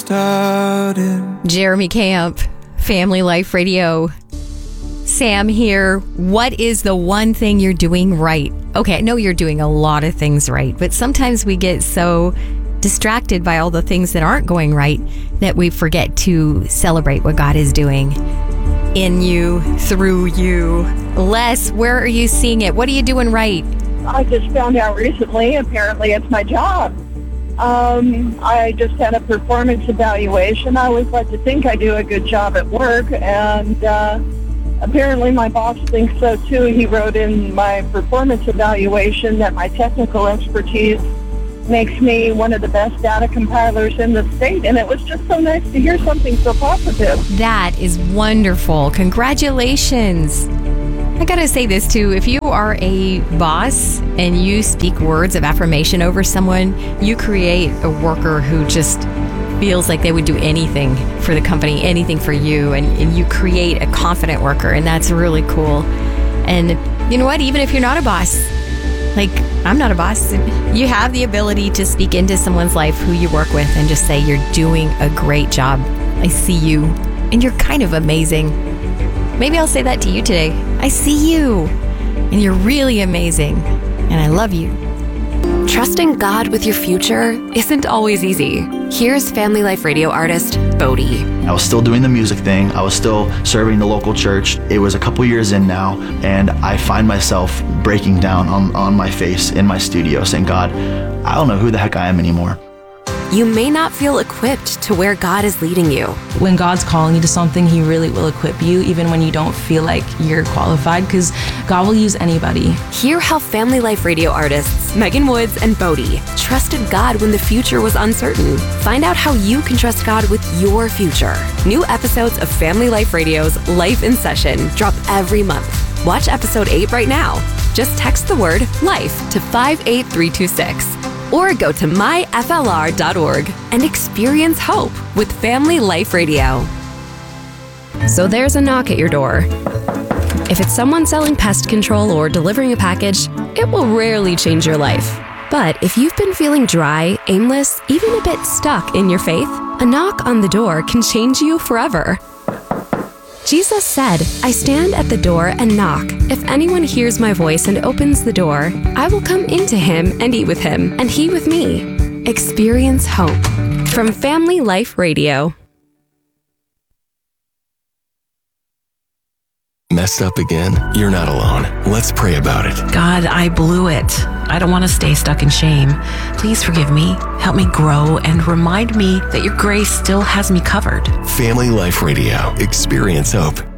started. Jeremy Camp, Family Life Radio. Sam here. What is the one thing you're doing right? Okay, I know you're doing a lot of things right, but sometimes we get so distracted by all the things that aren't going right that we forget to celebrate what God is doing in you, through you. Les, where are you seeing it? What are you doing right? I just found out recently, apparently it's my job. I just had a performance evaluation. I always like to think I do a good job at work, and apparently my boss thinks so too. He wrote in my performance evaluation that my technical expertise makes me one of the best data compilers in the state, and it was just so nice to hear something so positive. That is wonderful. Congratulations. I gotta say this too, if you are a boss and you speak words of affirmation over someone, you create a worker who just feels like they would do anything for the company, anything for you, and you create a confident worker, and that's really cool. And you know what, even if you're not a boss, like I'm not a boss, you have the ability to speak into someone's life who you work with and just say, you're doing a great job. I see you, and you're kind of amazing. Maybe I'll say that to you today. I see you, and you're really amazing, and I love you. Trusting God with your future isn't always easy. Here's Family Life Radio artist Bodie. I was still doing the music thing. I was still serving the local church. It was a couple years in now, and I find myself breaking down on my face in my studio saying, God, I don't know who the heck I am anymore. You may not feel equipped to where God is leading you. When God's calling you to something, He really will equip you, even when you don't feel like you're qualified, because God will use anybody. Hear how Family Life Radio artists Megan Woods and Bodie trusted God when the future was uncertain. Find out how you can trust God with your future. New episodes of Family Life Radio's Life in Session drop every month. Watch episode 8 right now. Just text the word LIFE to 58326. Or go to myflr.org and experience hope with Family Life Radio. So there's a knock at your door. If it's someone selling pest control or delivering a package, it will rarely change your life. But if you've been feeling dry, aimless, even a bit stuck in your faith, a knock on the door can change you forever. Jesus said, I stand at the door and knock. If anyone hears my voice and opens the door, I will come into him and eat with him, and he with me. Experience hope. From Family Life Radio. Messed up again? You're not alone. Let's pray about it. God, I blew it. I don't want to stay stuck in shame. Please forgive me, help me grow, and remind me that your grace still has me covered. Family Life Radio. Experience hope.